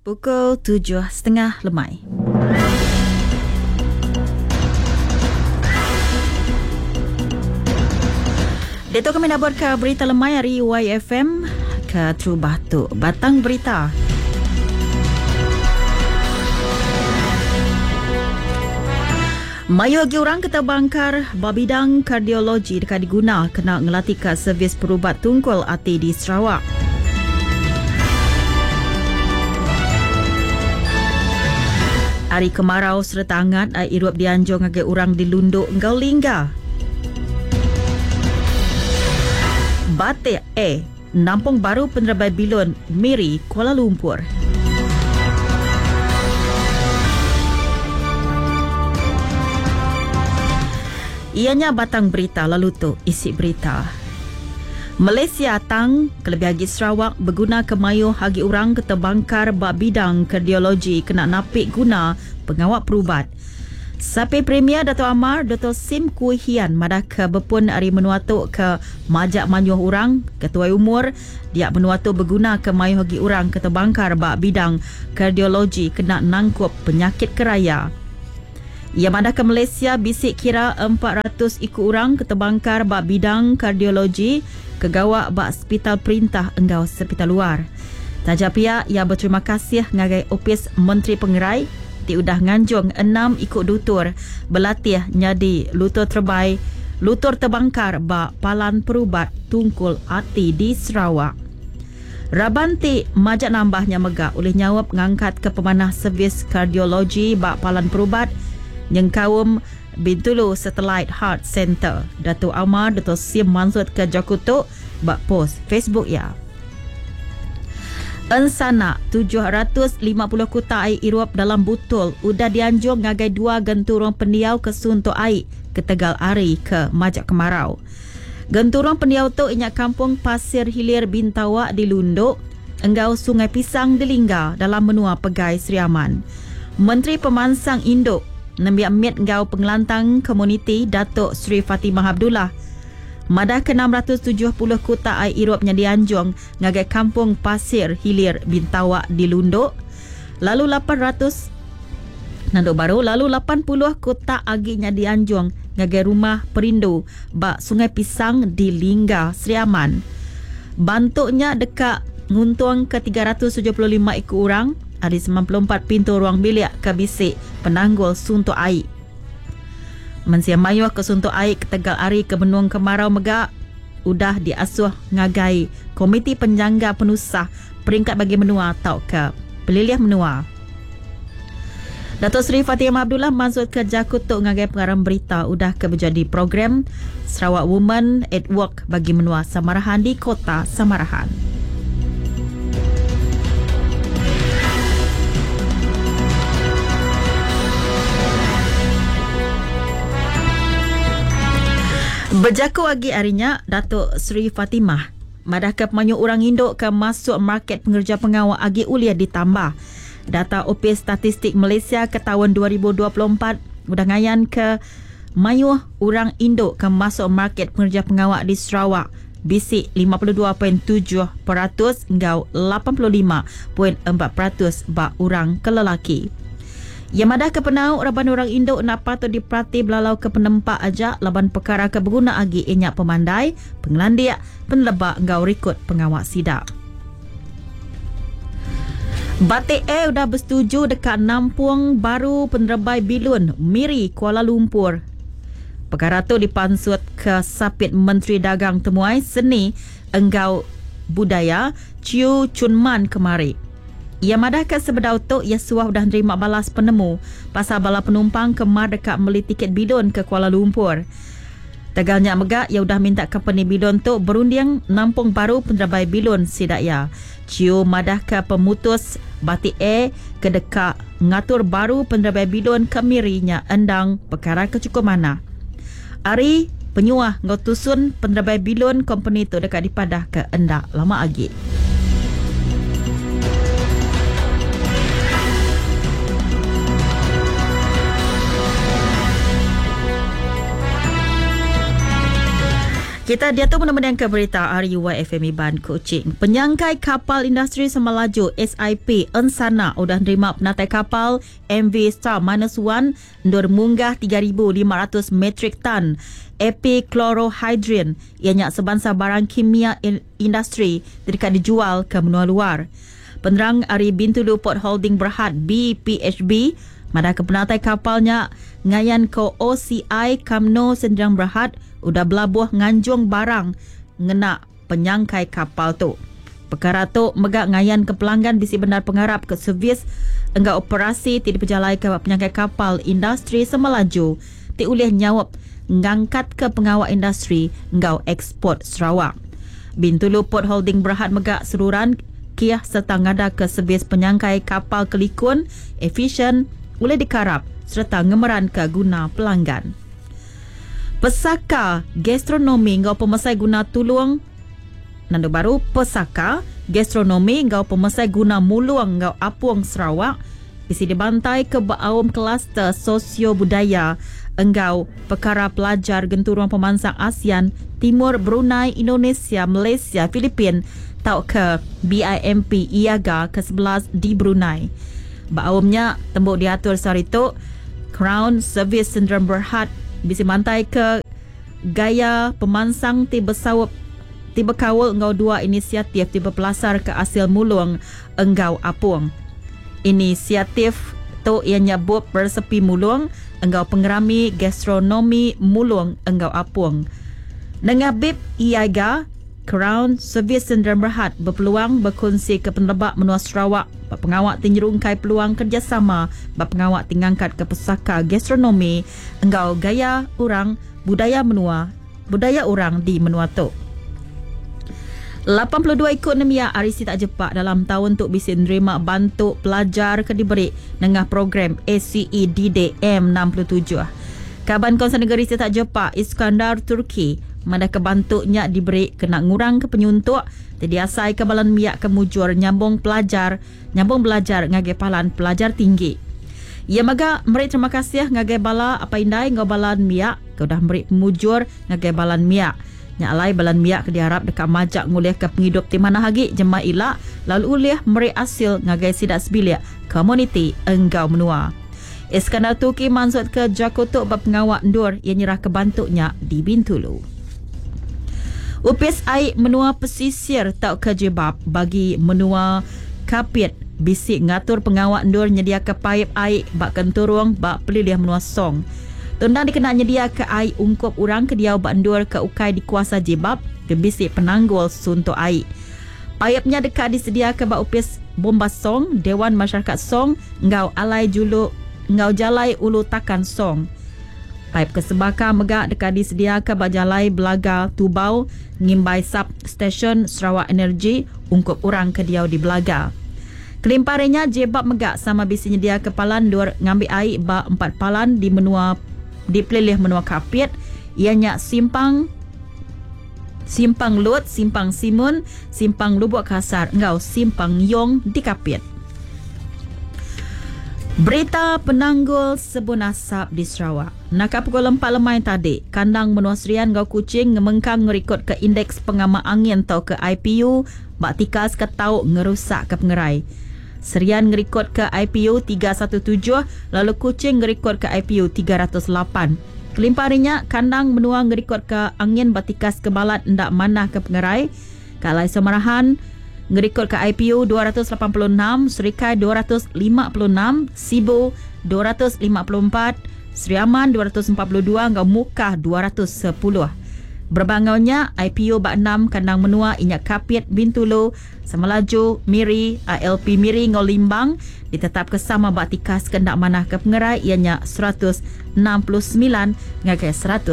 Pukul 7.30 lemai. Dato' kami nak buat ke berita lemai hari YFM ke True Batu. Batang berita. Mayu agi orang kata bangkar babidang kardiologi dekat diguna kena ngelatih ke servis perubat tungkul hati di Sarawak. Hari kemarau serta hangat air irup dianjung agak orang dilunduk engkau lingga. Batik nampung baru penerabai bilon Miri Kuala Lumpur. Ianya batang berita lalu tu isi berita. Malaysia tang kelebih hagi Sarawak berguna kemayu hagi orang kata bangkar bab bidang kardiologi kena napik guna pengawal perubat. Sapi Premier Dato' Amar Dato' Sim Kui Hian madah ke berpun hari menuatuk ke majak manyuh orang ketua umur dia menuatuk berguna ke mayu hagi orang kata bangkar bab bidang kardiologi kena nangkup penyakit keraya. Ia madah ke Malaysia bisik kira 400 ikut orang kata bangkar bab bidang kardiologi kegawak bak hospital perintah enggau hospital luar. Tajak pihak ia berterima kasih ngagai Opis Menteri Pengerai udah nganjung 6 ikut dutur berlatih nyadi lutut terbaik lutut terbangkar bak palan perubat tungkul hati di Sarawak. Rabanti majak nambahnya megak oleh nyawab ngangkat ke pemanah servis kardiologi bak palan perubat yang kaum Bintulu Satellite Heart Center. Dato' Amar Dato' Sim Mansud ke Jakutuk bak post Facebook ya. Ensana 750 kuta air irup dalam butul udah dianjung ngagai 2 genturung pendiau ke suntuk air ke Tegal Ari ke majak kemarau. Genturung pendiau tu inyak kampung Pasir Hilir Bintawak di Lunduk, enggau Sungai Pisang di Lingga dalam menua Pegai Seri Aman. Menteri Pemansang Induk Nambiak Mit Ngau Pengelantang Komuniti Datuk Sri Fatimah Abdullah madah ke 670 kuta air irupnya dianjung ngagai kampung Pasir Hilir Bintawak di Lunduk. Lalu 800 nanduk baru lalu 80 kuta aginya dianjung ngagai rumah perindu bak Sungai Pisang di Lingga Seri Aman. Bantuknya dekat nguntung ke 375 ikut orang ada 94 pintu ruang bilik ke bisik penanggul suntuk air. Mensia mayuh ke suntuk air ke Tegal Ari ke Benung Kemarau megak udah diasuh ngagai Komiti Penjangga Penusah peringkat bagi menua atau ke pelilih menua. Datuk Seri Fatimah Abdullah maksud ke Jakutuk ngagai pengarang berita udah ke berjadi program Sarawak Women at Work bagi menua Samarahan di Kota Samarahan. Berjaku lagi harinya Datuk Seri Fatimah madah ke pemanyu orang induk ke masuk market pengerja pengawal agi ulia ditambah. Data Opis Statistik Malaysia ke tahun 2024 udah ngayan ke mayu orang induk ke masuk market pengerja pengawal di Sarawak bisik 52.7% engkau 85.4% bak orang ke lelaki. Yang madah ke penau raban orang induk nak patut diperhati belalau ke penempak aja laban perkara ke berguna agi inyak pemandai, pengelandiak, penlebak engkau rikut pengawak sidak. Batik udah bersetuju dekat nampung baru penerabai bilun Miri Kuala Lumpur. Perkara tu dipansut ke Sapit Menteri Dagang Temuai Seni Engkau Budaya Chiu Chun Man kemari. Ia madah ke sebedau tu ia suah dah nerima balas penemu pasal bala penumpang kemar dekat beli tiket bidon ke Kuala Lumpur. Tegalnya megak ia dah minta company bidon tu berunding nampung baru penerabai bilon sidak ya. Ciu madah ke pemutus Batik ke dekat ngatur baru penerabai bidon ke Mirinya endang perkara kecukup mana. Ari penyuah ngotusun penerabai bilon company tu dekat dipadah ke endak lama lagi. Kita Kita dia tu menemukan ke berita RUY FM Iban Kuching. Penyangkai kapal industri semelaju SIP Ensana udah nerima penatai kapal MV Star-1 ndur munggah 3,500 metrik tan epichlorohydrin ianya sebansa barang kimia industri dekat dijual ke benua luar. Penerang Ari Bintulu Port Holding Berhad BPHB madah ke penatai kapalnya ngayan ke OCI Kamno Sendirian Berhad udah belabuh nganjung barang ngena penyangkai kapal tu. Perkara tu megak ngayan ke pelanggan bisi benar pengharap ke servis enggak operasi tidak berjalai ke penyangkai kapal industri semelaju ti ulih nyawap ngangkat ke pengawal industri enggau ekspor Sarawak. Bintulu Port Holding Berhad megak seruran kiah serta ngada ke servis penyangkai kapal kelikun efisien boleh dikarap serta ngemeran ke guna pelanggan. Pesaka gastronomi ngau pemesai guna tuluang nando baru pesaka gastronomi ngau pemesai guna muluang ngau apuang Sarawak isi dibantai ke baawam kluster sosio budaya engau perkara pelajar genturuan pemansang ASEAN Timur Brunei Indonesia Malaysia Filipin tau ke BIMP IAGA ke-11 di Brunei. Baawamnya tembuk diatur sarito Crown Service Sendirian Berhad bisi mantai ke gaya pemansang tiba sawap tiba kawal engau dua inisiatif tiba pelasar ke asil mulung engau apung. Inisiatif tu ianya buat bersepi mulung engau pengerami gastronomi mulung engau apung. Nengabib IAGA Crown Service Sendirian Berhad berpeluang berkongsi ke penerbak menua Sarawak pengawak tinjerungkai peluang kerjasama pengawak tingangkat ke pesaka gastronomi engau gaya orang budaya menua budaya orang di menua tu. 82 ekonomia arisi tak jepak dalam tahun tu bisi nerima bantu pelajar ke diberi dengan program ACE DDM 67. Kaban Konsen Negeri tak jepak Iskandar Turki mana kebantuknya diberi kena ngurang ke penyuntuk terdiasai ke balan miak kemujur nyambung belajar ngagai palan pelajar tinggi. Ia maga meri terima kasih ngagai bala apa indai ngau balan miak ke dah meri pemujur ngagai balan miak. Nyalai balan miak ke diharap dekat majak ngulih ke penghidup di mana hagi jemaah ilak lalu ulih meri asil ngagai sidak sebilik komuniti enggau menua. Iskandar Turki mansut ke Jakotok berpengawak ndur ia nyerah ke bantuknya di Bintulu. Upis air menua pesisir tak kejebab bagi menua Kapit bisik ngatur pengawak ndur nyedia ke paip air bak kenturung bak pelilih menua song. Tundang dikena nyedia ke air ungkup urang ke diau bak ndur ke ukai di kuasa jebab ke bisik penanggul suntuk air. Paipnya dekat disedia ke bak upis bomba song Dewan Masyarakat Song ngau alai julu ngau jalai ulu takan song. Paip kesebaka megak dekat disedia ke bak jalai Belaga Tubau ngimbai sub stesen Sarawak Energy ungkup urang ke diau di Belaga. Kelimparinya jebab megak sama bisi nyedia kepalan dur ngambil air bak 4 palan di menua di pelilih menua Kapit ianya simpang Lut, simpang Simun, simpang Lubuk Kasar engau simpang Yong di Kapit. Berita penanggul sebun asap di Sarawak. Nakap pukul 4 lemai tadi, kandang menua Serian Gau Kuching ngemengkang ngerikut ke indeks pengamak angin atau ke IPU bak tikas ke tau ngerusak ke pengerai. Serian ngerikut ke IPU 317 lalu Kuching ngerikut ke IPU 308. Kelimparinya kandang menua ngerikut ke angin bak tikas ke balat ndak manah ke pengerai. Kalai Semarahan ngerikut ke IPU 286, Serikai 256, Sibu 254, Seri Aman 242, ngau Mukah 210. Berbangaunya IPU bak 6 kandang menua Inyak Kapit Bintulu, Semelaju Miri, ALP Miri ngau Limbang ditetap ke sama bak tikas kendak manah ke pengerai ianya 169 ngagai 190.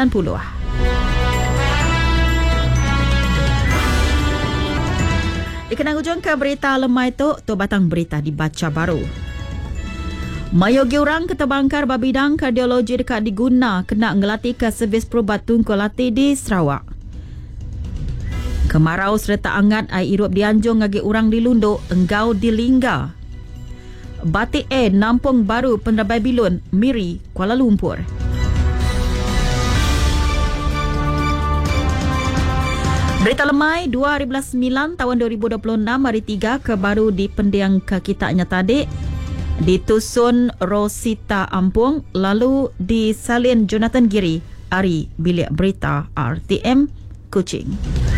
Dikenang ujung ke berita lemai tu batang berita dibaca baru. Mayogi orang ketebangkar babidang kardiologi dekat diguna kena ngelatih ke servis perubat tungkul latih di Sarawak. Kemarau serta angat air irup dianjung ngagi orang dilunduk enggau dilingga. Batik Nampung Baru Pendabai Bilun, Miri, Kuala Lumpur. Berita lemai 2/9 tahun 2026 hari 3 kebaru di pendiang ke kitaknya tadi di Tusun Rosita Ampung, lalu di Salin Jonathan Giri, Ari Bilik Berita RTM Kuching.